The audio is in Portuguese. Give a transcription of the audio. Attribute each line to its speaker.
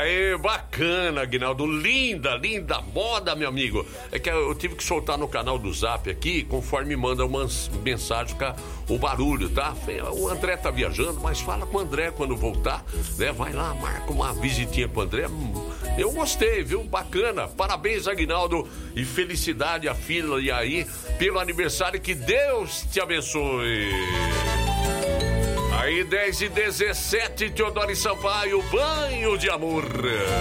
Speaker 1: Aê, bacana, Aguinaldo. Linda moda, meu amigo. É que eu tive que soltar no canal do Zap aqui, conforme manda umas mensagens com o barulho, tá? O André tá viajando, mas fala com o André quando voltar, né? Vai lá, marca uma visitinha com o André. Eu gostei, viu? Bacana. Parabéns, Aguinaldo. E felicidade a filha e aí pelo aniversário. Que Deus te abençoe. Aí 10h17, Teodoro e Sampaio, banho de amor.